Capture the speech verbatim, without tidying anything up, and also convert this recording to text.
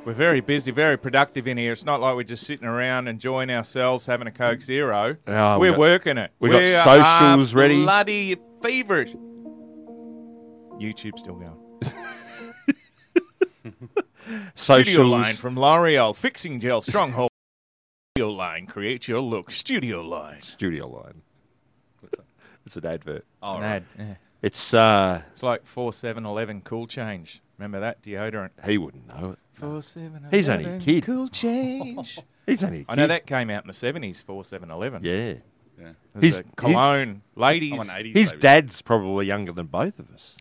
We're very busy, very productive in here. It's not like we're just sitting around enjoying ourselves, having a Coke Zero. Oh, we we're got- working it. we got We socials are ready. Bloody feverish. YouTube's still going. Studio line Socials. from L'Oreal. Fixing gel, stronghold. Studio line. Create your look. Studio line. Studio line. It's an advert. It's an ad. Yeah. It's, uh, It's like four seven eleven Cool Change. Remember that deodorant? he wouldn't know it. four seven eleven He's only a kid. Cool Change. He's only a kid. I know that came out in the seventies, four seven eleven. Yeah. Yeah. It was He's- a cologne. Ladies. I'm an eighties His baby. dad's probably younger than both of us.